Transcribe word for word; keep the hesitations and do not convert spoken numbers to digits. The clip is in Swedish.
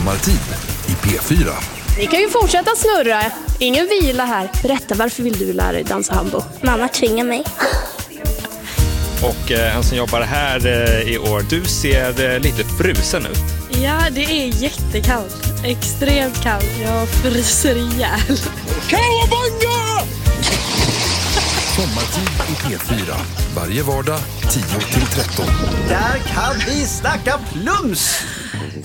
Sommartid i P fyra. Vi kan ju fortsätta snurra. Ingen vila här. Berätta, varför vill du lära dig dansa hambo? Mamma tvingar mig. Och eh, en som jobbar här eh, i år, du ser eh, lite frusen ut. Ja, det är jättekallt. Extremt kallt. Jag fryser ihjäl. Kawabanga! Sommartid i P fyra. Varje vardag tio till tretton. Där kan vi snacka plums!